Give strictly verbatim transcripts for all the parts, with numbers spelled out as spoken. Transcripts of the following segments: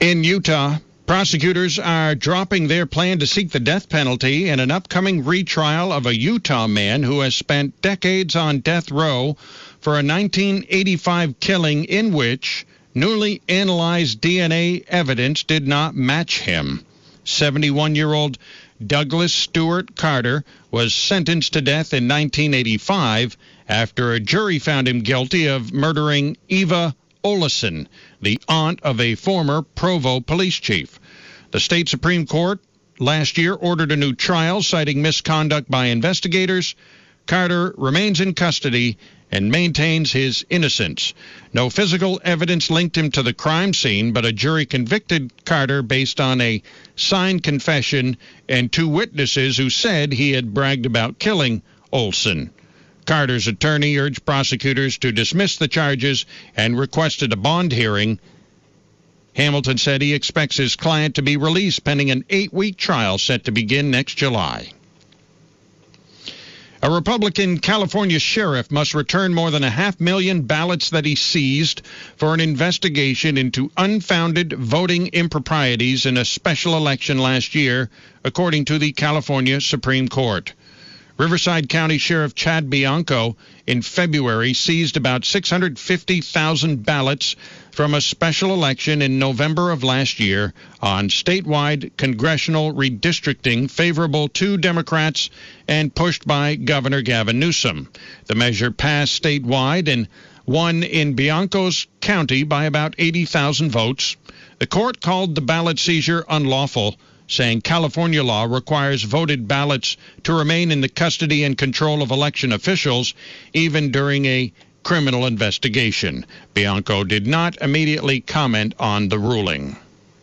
In Utah, prosecutors are dropping their plan to seek the death penalty in an upcoming retrial of a Utah man who has spent decades on death row for a nineteen eighty-five killing in which newly analyzed D N A evidence did not match him. seventy-one-year-old Douglas Stewart Carter was sentenced to death in nineteen eighty-five after a jury found him guilty of murdering Eva Olesen, the aunt of a former Provo police chief. The state Supreme Court last year ordered a new trial citing misconduct by investigators. Carter remains in custody and maintains his innocence. No physical evidence linked him to the crime scene, but a jury convicted Carter based on a signed confession and two witnesses who said he had bragged about killing Olsen. Carter's attorney urged prosecutors to dismiss the charges and requested a bond hearing. Hamilton said he expects his client to be released pending an eight-week trial set to begin next July. A Republican California sheriff must return more than a half million ballots that he seized for an investigation into unfounded voting improprieties in a special election last year, according to the California Supreme Court. Riverside County Sheriff Chad Bianco in February seized about six hundred fifty thousand ballots from a special election in November of last year on statewide congressional redistricting favorable to Democrats and pushed by Governor Gavin Newsom. The measure passed statewide and won in Bianco's county by about eighty thousand votes. The court called the ballot seizure unlawful, saying California law requires voted ballots to remain in the custody and control of election officials, even during a criminal investigation. Bianco did not immediately comment on the ruling.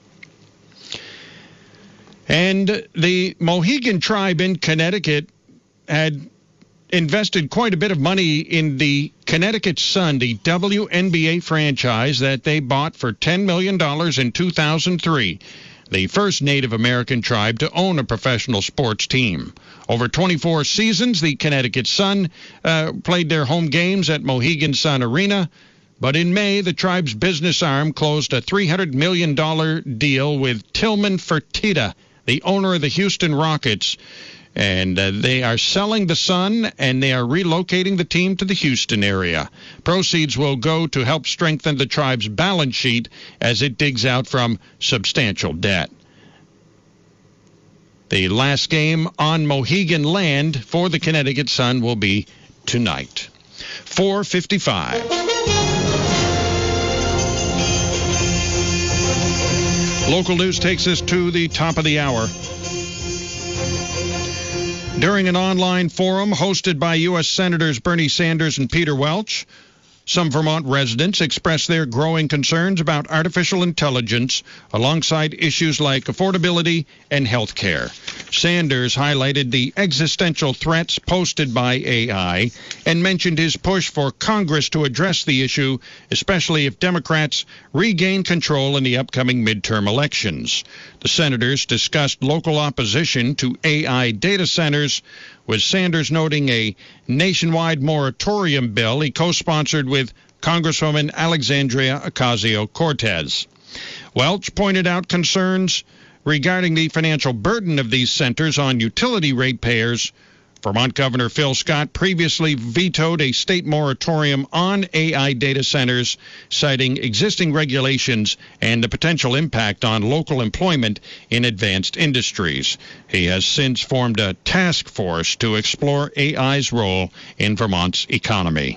And the Mohegan tribe in Connecticut had invested quite a bit of money in the Connecticut Sun, the W N B A franchise that they bought for ten million dollars in two thousand three. The first Native American tribe to own a professional sports team. Over twenty-four seasons, the Connecticut Sun uh, played their home games at Mohegan Sun Arena, but in May, the tribe's business arm closed a three hundred million dollars deal with Tillman Fertitta, the owner of the Houston Rockets, and uh, they are selling the Sun, and they are relocating the team to the Houston area. Proceeds will go to help strengthen the tribe's balance sheet as it digs out from substantial debt. The last game on Mohegan land for the Connecticut Sun will be tonight. four fifty-five. Local news takes us to the top of the hour. During an online forum hosted by U S Senators Bernie Sanders and Peter Welch, some Vermont residents expressed their growing concerns about artificial intelligence alongside issues like affordability and health care. Sanders highlighted the existential threats posted by A I and mentioned his push for Congress to address the issue, especially if Democrats regain control in the upcoming midterm elections. The senators discussed local opposition to A I data centers, with Sanders noting a nationwide moratorium bill he co-sponsored with Congresswoman Alexandria Ocasio-Cortez. Welch pointed out concerns regarding the financial burden of these centers on utility ratepayers. Vermont Governor Phil Scott previously vetoed a state moratorium on A I data centers, citing existing regulations and the potential impact on local employment in advanced industries. He has since formed a task force to explore A I's role in Vermont's economy.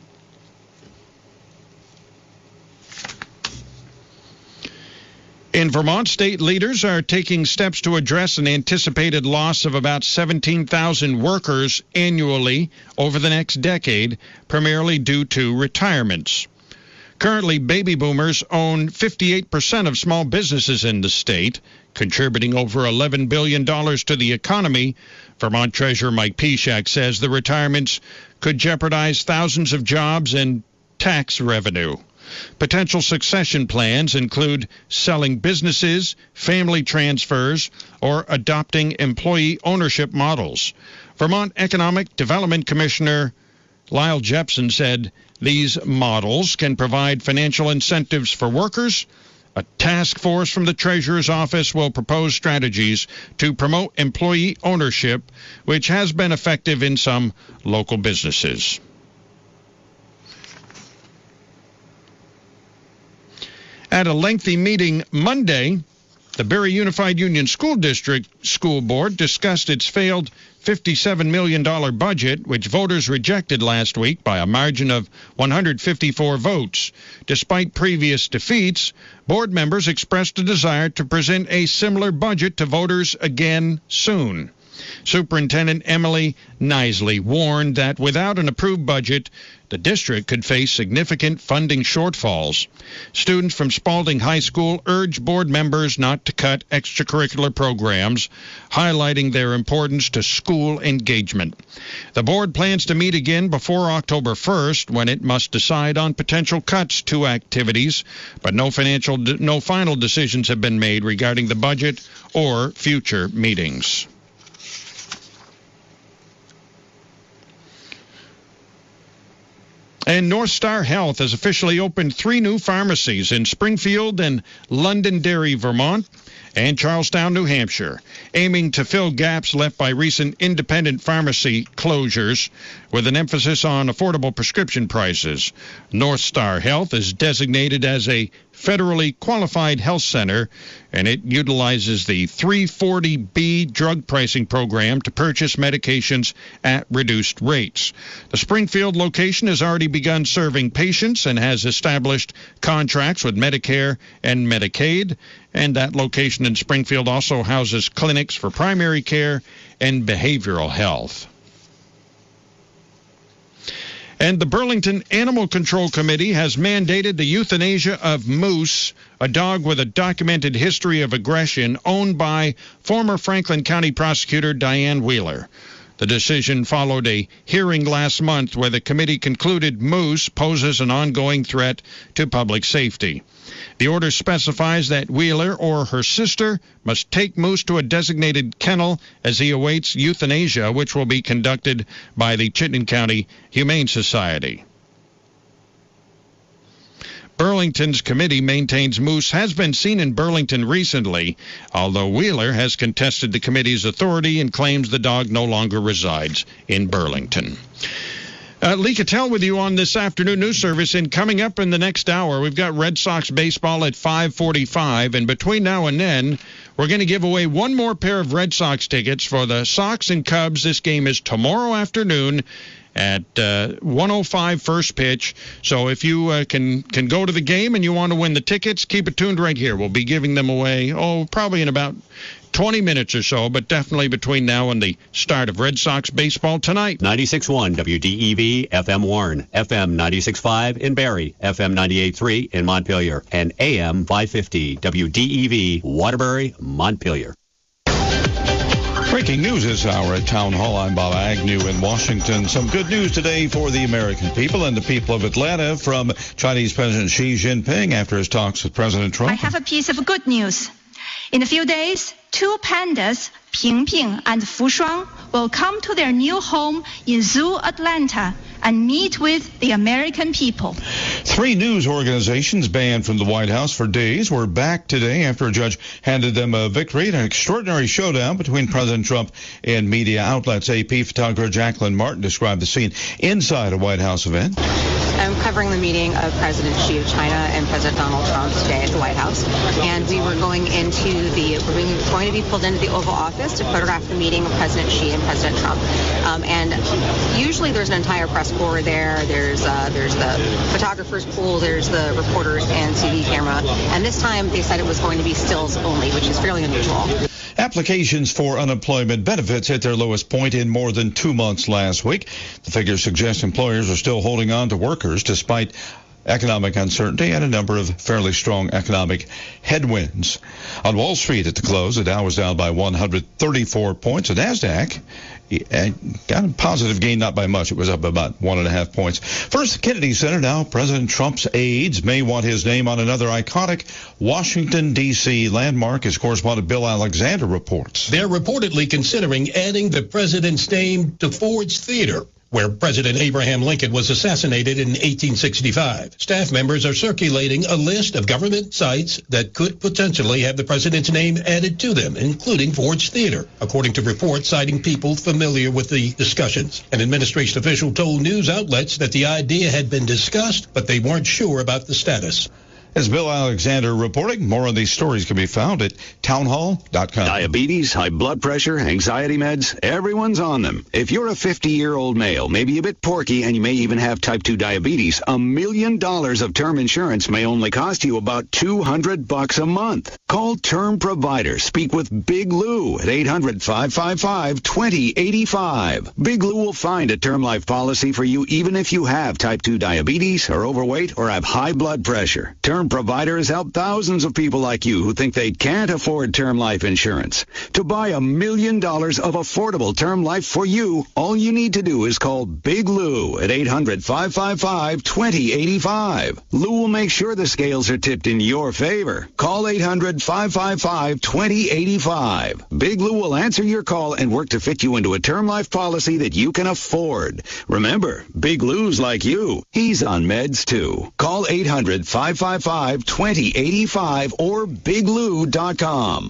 In Vermont, state leaders are taking steps to address an anticipated loss of about seventeen thousand workers annually over the next decade, primarily due to retirements. Currently, baby boomers own fifty-eight percent of small businesses in the state, contributing over eleven billion dollars to the economy. Vermont Treasurer Mike Pishak says the retirements could jeopardize thousands of jobs and tax revenue. Potential succession plans include selling businesses, family transfers, or adopting employee ownership models. Vermont Economic Development Commissioner Lyle Jepson said these models can provide financial incentives for workers, A task force from the Treasurer's Office will propose strategies to promote employee ownership, which has been effective in some local businesses. At a lengthy meeting Monday, the Barrie Unified Union School District School Board discussed its failed fifty-seven million dollars budget, which voters rejected last week by a margin of one hundred fifty-four votes. Despite previous defeats, board members expressed a desire to present a similar budget to voters again soon. Superintendent Emily Knisely warned that without an approved budget, the district could face significant funding shortfalls. Students from Spalding High School urged board members not to cut extracurricular programs, highlighting their importance to school engagement. The board plans to meet again before October first, when it must decide on potential cuts to activities, but no financial, no final decisions have been made regarding the budget or future meetings. And North Star Health has officially opened three new pharmacies in Springfield and Londonderry, Vermont, and Charlestown, New Hampshire, aiming to fill gaps left by recent independent pharmacy closures with an emphasis on affordable prescription prices. North Star Health is designated as a federally qualified health center, and it utilizes the three forty B drug pricing program to purchase medications at reduced rates. The Springfield location has already begun serving patients and has established contracts with Medicare and Medicaid, and that location in Springfield also houses clinics for primary care and behavioral health. And the Burlington Animal Control Committee has mandated the euthanasia of Moose, a dog with a documented history of aggression owned by former Franklin County prosecutor Diane Wheeler. The decision followed a hearing last month where the committee concluded Moose poses an ongoing threat to public safety. The order specifies that Wheeler or her sister must take Moose to a designated kennel as he awaits euthanasia, which will be conducted by the Chittenden County Humane Society. Burlington's committee maintains Moose has been seen in Burlington recently, although Wheeler has contested the committee's authority and claims the dog no longer resides in Burlington. Uh, Lee Cattell with you on this afternoon news service, and coming up in the next hour, we've got Red Sox baseball at five forty-five, and between now and then, we're going to give away one more pair of Red Sox tickets for the Sox and Cubs. This game is tomorrow afternoon at uh, one oh five first pitch. So if you uh, can can go to the game and you want to win the tickets, keep it tuned right here. We'll be giving them away, oh, probably in about twenty minutes or so, but definitely between now and the start of Red Sox baseball tonight. ninety-six point one W D E V, F M Warren, F M ninety-six point five in Barrie, F M ninety-eight point three in Montpelier, and A M five fifty W D E V, Waterbury, Montpelier. Breaking news this hour at Town Hall. I'm Bob Agnew in Washington. Some good news today for the American people and the people of Atlanta from Chinese President Xi Jinping after his talks with President Trump. I have a piece of good news. In a few days, two pandas, Pingping and Fushuang, will come to their new home in Zoo Atlanta and meet with the American people. Three news organizations banned from the White House for days were back today after a judge handed them a victory in an extraordinary showdown between President Trump and media outlets. A P photographer Jacqueline Martin described the scene inside a White House event. I'm covering the meeting of President Xi of China and President Donald Trump today at the White House. And we were going into the, we're going to be pulled into the Oval Office to photograph the meeting of President Xi and President Trump. Um, and usually there's an entire press corps there. There's uh, there's the photographer's pool, there's the reporters and C V camera. And this time they said it was going to be stills only, which is fairly unusual. Applications for unemployment benefits hit their lowest point in more than two months last week. The figures suggest employers are still holding on to workers despite economic uncertainty and a number of fairly strong economic headwinds. On Wall Street at the close, the Dow was down by one hundred thirty-four points. The NASDAQ got a positive gain, not by much. It was up about one and a half points. First, the Kennedy Center. Now, President Trump's aides may want his name on another iconic Washington, D C landmark, as correspondent Bill Alexander reports. They're reportedly considering adding the president's name to Ford's Theater, where President Abraham Lincoln was assassinated in eighteen sixty-five. Staff members are circulating a list of government sites that could potentially have the president's name added to them, including Ford's Theater, according to reports citing people familiar with the discussions. An administration official told news outlets that the idea had been discussed, but they weren't sure about the status. As Bill Alexander reporting, more on these stories can be found at townhall dot com. Diabetes, high blood pressure, anxiety meds, everyone's on them. If you're a fifty-year-old male, maybe a bit porky, and you may even have type two diabetes, a million dollars of term insurance may only cost you about two hundred bucks a month. Call Term Provider. Speak with Big Lou at eight hundred, five five five, two zero eight five. Big Lou will find a term life policy for you even if you have type two diabetes, are overweight, or have high blood pressure. Term Providers help thousands of people like you who think they can't afford term life insurance. To buy a million dollars of affordable term life for you, all you need to do is call Big Lou at eight hundred, five five five, two zero eight five. Lou will make sure the scales are tipped in your favor. Call eight hundred, five five five, two zero eight five. Big Lou will answer your call and work to fit you into a term life policy that you can afford. Remember, Big Lou's like you. He's on meds too. Call eight hundred, five five five, two zero eight five or big lou dot com.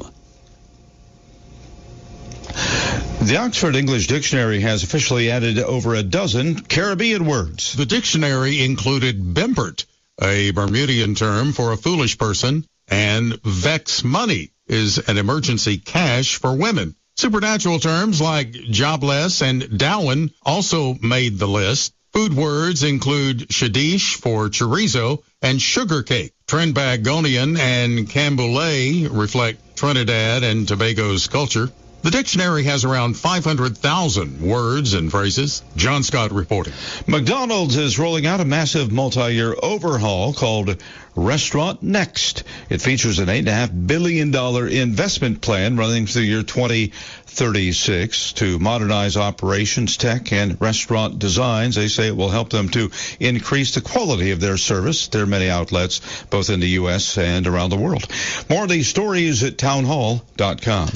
The Oxford English Dictionary has officially added over a dozen Caribbean words. The dictionary included bimbert, a Bermudian term for a foolish person, and vex money is an emergency cash for women. Supernatural terms like jobless and Darwin also made the list. Food words include shadish for chorizo and sugar cake. Trinbagonian and Camboulay reflect Trinidad and Tobago's culture. The dictionary has around five hundred thousand words and phrases. John Scott reporting. McDonald's is rolling out a massive multi-year overhaul called Restaurant Next. It features an eight point five billion dollars investment plan running through the year twenty thirty-six to modernize operations, tech, and restaurant designs. They say it will help them to increase the quality of their service. There are many outlets, both in the U S and around the world. More of these stories at townhall dot com.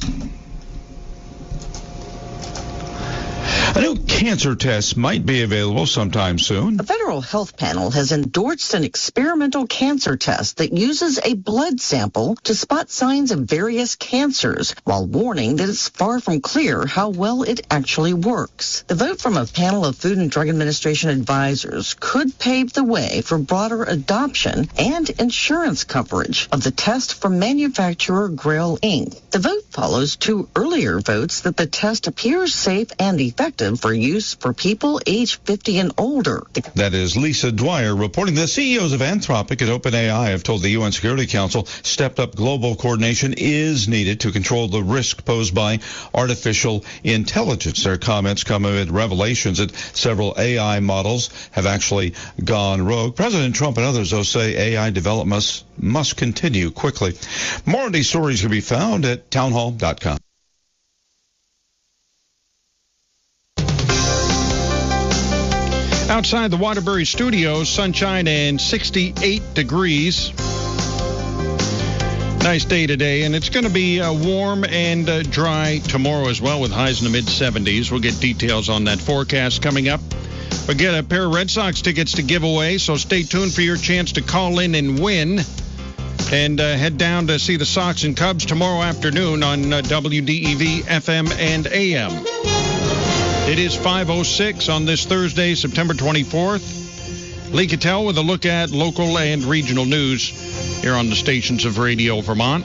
A new cancer test might be available sometime soon. A federal health panel has endorsed an experimental cancer test that uses a blood sample to spot signs of various cancers, while warning that it's far from clear how well it actually works. The vote from a panel of Food and Drug Administration advisors could pave the way for broader adoption and insurance coverage of the test from manufacturer Grail Incorporated. The vote follows two earlier votes that the test appears safe and effective for use for people age fifty and older. That is Lisa Dwyer reporting. The C E Os of Anthropic and OpenAI have told the U N Security Council stepped-up global coordination is needed to control the risk posed by artificial intelligence. Their comments come amid revelations that several A I models have actually gone rogue. President Trump and others, though, say A I development must, must continue quickly. More of these stories can be found at townhall dot com. Outside the Waterbury studios, sunshine and sixty-eight degrees. Nice day today, and it's going to be uh, warm and uh, dry tomorrow as well, with highs in the mid seventies. We'll get details on that forecast coming up. We'll get a pair of Red Sox tickets to give away, so stay tuned for your chance to call in and win. And uh, head down to see the Sox and Cubs tomorrow afternoon on uh, W D E V F M and A M. It is five oh six on this Thursday, September twenty-fourth. Lee Cattell with a look at local and regional news here on the stations of Radio Vermont.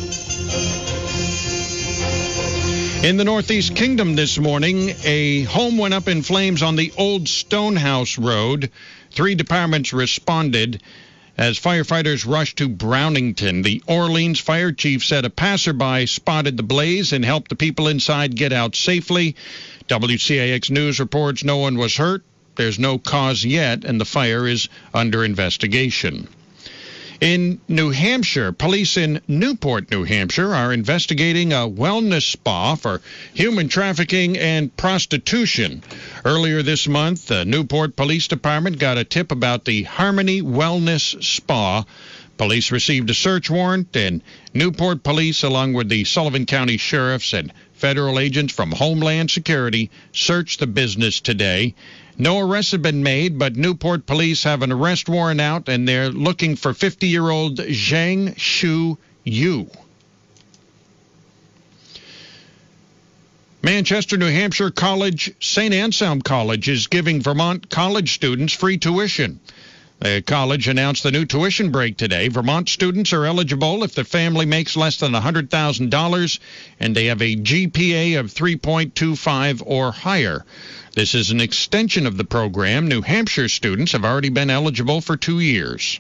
In the Northeast Kingdom this morning, a home went up in flames on the Old Stonehouse Road. Three departments responded as firefighters rushed to Brownington. The Orleans fire chief said a passerby spotted the blaze and helped the people inside get out safely. W C A X News reports no one was hurt. There's no cause yet, and the fire is under investigation. In New Hampshire, police in Newport, New Hampshire, are investigating a wellness spa for human trafficking and prostitution. Earlier this month, the Newport Police Department got a tip about the Harmony Wellness Spa. Police received a search warrant, and Newport Police, along with the Sullivan County Sheriffs and Federal agents from Homeland Security searched the business today. No arrests have been made, but Newport police have an arrest warrant out, and they're looking for fifty-year-old Zhang Shu Yu. Manchester, New Hampshire College, Saint Anselm College is giving Vermont college students free tuition. The college announced the new tuition break today. Vermont students are eligible if their family makes less than one hundred thousand dollars and they have a G P A of three point two five or higher. This is an extension of the program. New Hampshire students have already been eligible for two years.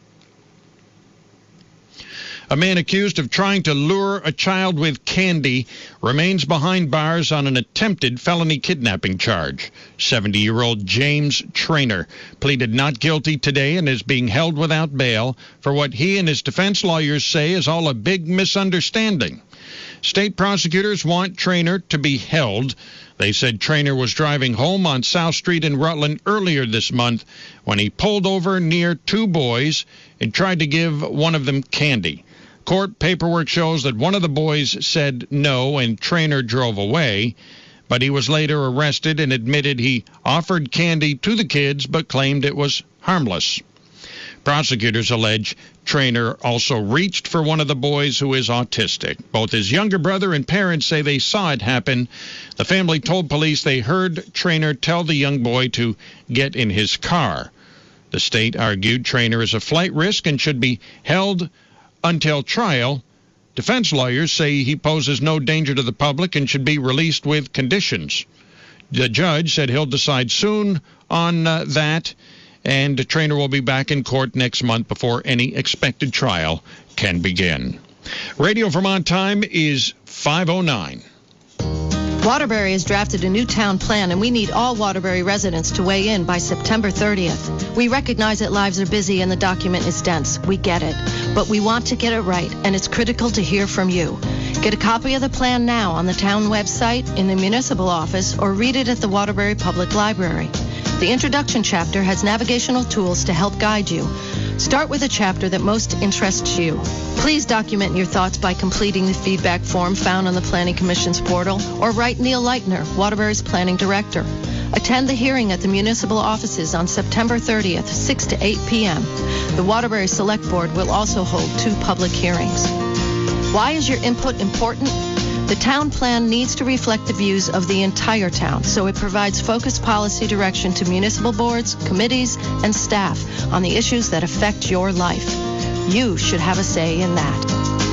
A man accused of trying to lure a child with candy remains behind bars on an attempted felony kidnapping charge. seventy-year-old James Trainer pleaded not guilty today and is being held without bail for what he and his defense lawyers say is all a big misunderstanding. State prosecutors want Trainer to be held. They said Trainer was driving home on South Street in Rutland earlier this month when he pulled over near two boys and tried to give one of them candy. Court paperwork shows that one of the boys said no and Trainer drove away, but he was later arrested and admitted he offered candy to the kids but claimed it was harmless. Prosecutors allege Trainer also reached for one of the boys who is autistic. Both his younger brother and parents say they saw it happen. The family told police they heard Trainer tell the young boy to get in his car. The state argued Trainer is a flight risk and should be held until trial. Defense lawyers say he poses no danger to the public and should be released with conditions. The judge said he'll decide soon on uh, that, and the Trainer will be back in court next month before any expected trial can begin. Radio Vermont time is five oh nine. Waterbury has drafted a new town plan, and we need all Waterbury residents to weigh in by September thirtieth. We recognize that lives are busy and the document is dense. We get it. But we want to get it right, and it's critical to hear from you. Get a copy of the plan now on the town website, in the municipal office, or read it at the Waterbury Public Library. The introduction chapter has navigational tools to help guide you. Start with a chapter that most interests you. Please document your thoughts by completing the feedback form found on the Planning Commission's portal, or write Neil Leitner, Waterbury's Planning Director. Attend the hearing at the municipal offices on September thirtieth, six to eight p.m. The Waterbury Select Board will also hold two public hearings. Why is your input important? The town plan needs to reflect the views of the entire town, so it provides focused policy direction to municipal boards, committees, and staff on the issues that affect your life. You should have a say in that.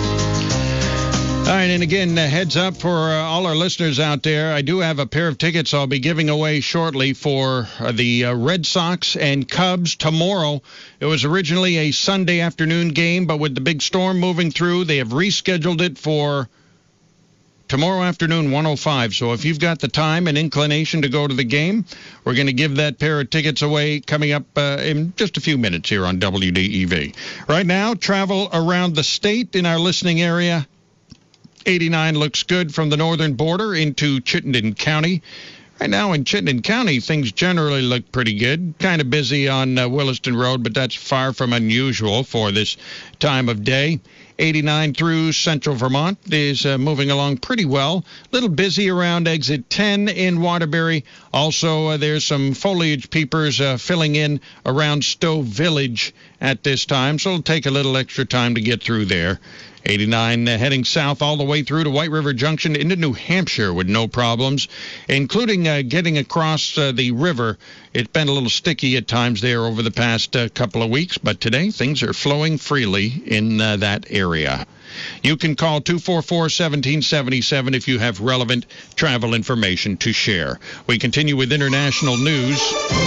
All right, and again, uh, heads up for uh, all our listeners out there. I do have a pair of tickets I'll be giving away shortly for uh, the uh, Red Sox and Cubs tomorrow. It was originally a Sunday afternoon game, but with the big storm moving through, they have rescheduled it for tomorrow afternoon, one oh five. So if you've got the time and inclination to go to the game, we're going to give that pair of tickets away coming up uh, in just a few minutes here on W D E V. Right now, travel around the state in our listening area. eighty-nine looks good from the northern border into Chittenden County. Right now in Chittenden County, things generally look pretty good. Kind of busy on uh, Williston Road, but that's far from unusual for this time of day. eighty-nine through central Vermont is uh, moving along pretty well. A little busy around exit ten in Waterbury. Also, uh, there's some foliage peepers uh, filling in around Stowe Village at this time, so it'll take a little extra time to get through there. eighty-nine uh, heading south all the way through to White River Junction into New Hampshire with no problems, including uh, getting across uh, the river. It's been a little sticky at times there over the past uh, couple of weeks, but today things are flowing freely in uh, that area. You can call two four four, one seven seven seven if you have relevant travel information to share. We continue with international news.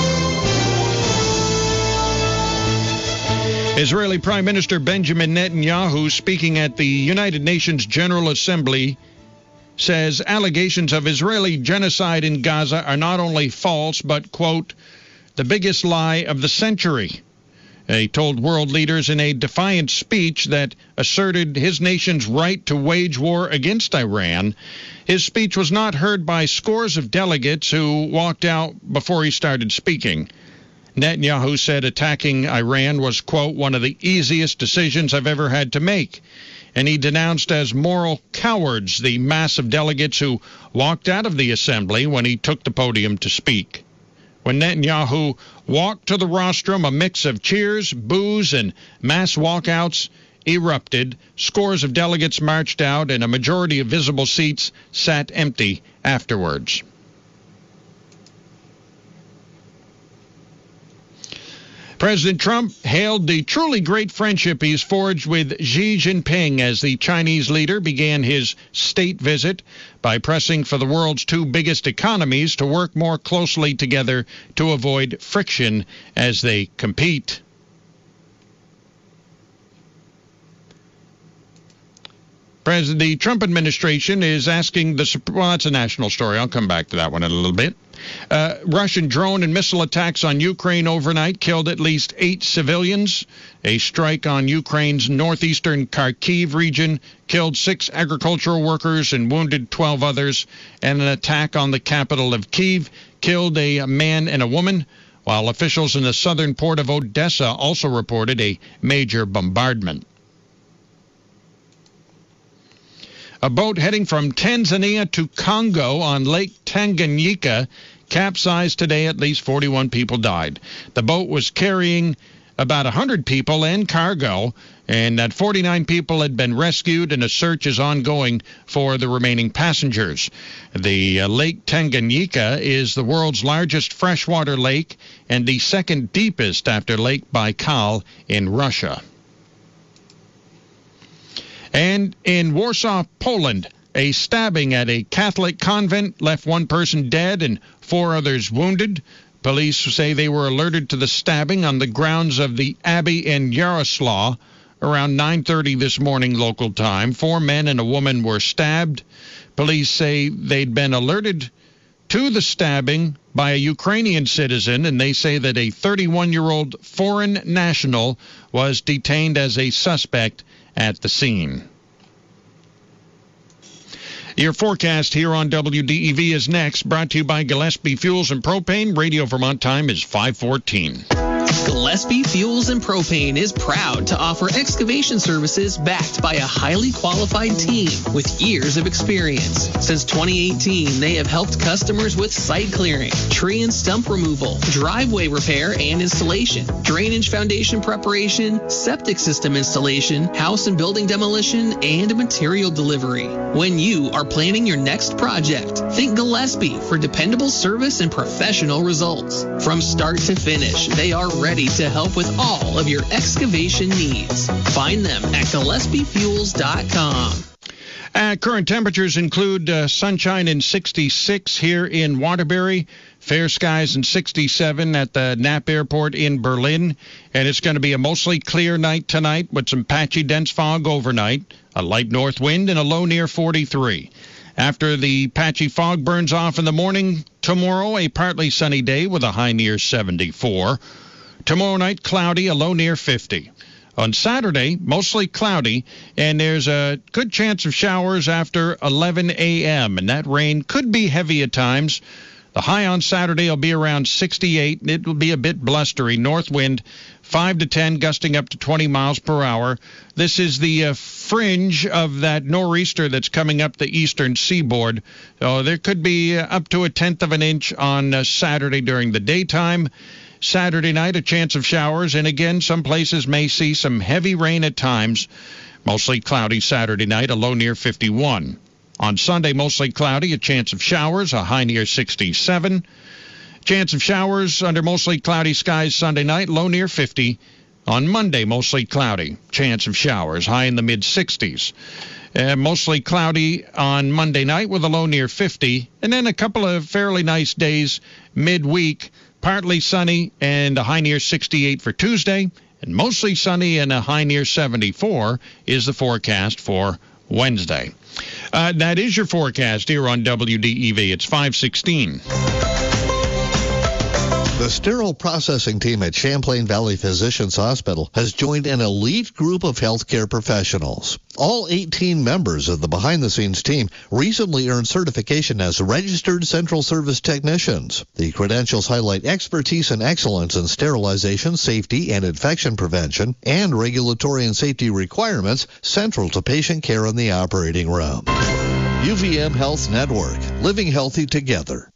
Israeli Prime Minister Benjamin Netanyahu, speaking at the United Nations General Assembly, says allegations of Israeli genocide in Gaza are not only false, but, quote, the biggest lie of the century. He told world leaders in a defiant speech that asserted his nation's right to wage war against Iran. His speech was not heard by scores of delegates who walked out before he started speaking. Netanyahu said attacking Iran was, quote, one of the easiest decisions I've ever had to make. And he denounced as moral cowards the mass of delegates who walked out of the assembly when he took the podium to speak. When Netanyahu walked to the rostrum, a mix of cheers, boos, and mass walkouts erupted. Scores of delegates marched out, and a majority of visible seats sat empty afterwards. President Trump hailed the truly great friendship he's forged with Xi Jinping as the Chinese leader began his state visit by pressing for the world's two biggest economies to work more closely together to avoid friction as they compete. President, the Trump administration is asking the, well, it's a national story. I'll come back to that one in a little bit. Uh, Russian drone and missile attacks on Ukraine overnight killed at least eight civilians. A strike on Ukraine's northeastern Kharkiv region killed six agricultural workers and wounded twelve others. And an attack on the capital of Kyiv killed a man and a woman, while officials in the southern port of Odessa also reported a major bombardment. A boat heading from Tanzania to Congo on Lake Tanganyika capsized today. At least forty-one people died. The boat was carrying about one hundred people and cargo, and that forty-nine people had been rescued, and a search is ongoing for the remaining passengers. The uh, Lake Tanganyika is the world's largest freshwater lake and the second deepest after Lake Baikal in Russia. And in Warsaw, Poland, a stabbing at a Catholic convent left one person dead and four others wounded. Police say they were alerted to the stabbing on the grounds of the Abbey in Yaroslavl around nine thirty this morning local time. Four men and a woman were stabbed. Police say they'd been alerted to the stabbing by a Ukrainian citizen, and they say that a thirty-one-year-old foreign national was detained as a suspect at the scene. Your forecast here on W D E V is next, brought to you by Gillespie Fuels and Propane. Radio Vermont time is five fourteen. Gillespie Fuels and Propane is proud to offer excavation services backed by a highly qualified team with years of experience. Since twenty eighteen, they have helped customers with site clearing, tree and stump removal, driveway repair and installation, drainage foundation preparation, septic system installation, house and building demolition, and material delivery. When you are planning your next project, think Gillespie for dependable service and professional results. From start to finish, they are ready to help with all of your excavation needs. Find them at Gillespie Fuels dot com. Uh, current temperatures include uh, sunshine in sixty-six here in Waterbury, fair skies in sixty-seven at the Knapp Airport in Berlin, and it's going to be a mostly clear night tonight with some patchy dense fog overnight, a light north wind, and a low near forty-three. After the patchy fog burns off in the morning, tomorrow a partly sunny day with a high near seventy-four. Tomorrow night, cloudy, a low near fifty. On Saturday, mostly cloudy, and there's a good chance of showers after eleven a.m., and that rain could be heavy at times. The high on Saturday will be around sixty-eight, and it will be a bit blustery. North wind, five to ten, gusting up to twenty miles per hour. This is the uh, fringe of that nor'easter that's coming up the eastern seaboard. So there could be uh, up to a tenth of an inch on uh, Saturday during the daytime. Saturday night, a chance of showers, and again, some places may see some heavy rain at times. Mostly cloudy Saturday night, a low near fifty-one. On Sunday, mostly cloudy, a chance of showers, a high near sixty-seven. Chance of showers under mostly cloudy skies Sunday night, low near fifty. On Monday, mostly cloudy, chance of showers, high in the mid-sixties. Uh, mostly cloudy on Monday night with a low near fifty. And then a couple of fairly nice days midweek. Partly sunny and a high near sixty-eight for Tuesday, and mostly sunny and a high near seventy-four is the forecast for Wednesday. Uh, that is your forecast here on W D E V. It's five sixteen. The sterile processing team at Champlain Valley Physicians Hospital has joined an elite group of healthcare professionals. All eighteen members of the behind-the-scenes team recently earned certification as registered central service technicians. The credentials highlight expertise and excellence in sterilization, safety, and infection prevention, and regulatory and safety requirements central to patient care in the operating room. U V M Health Network, living healthy together.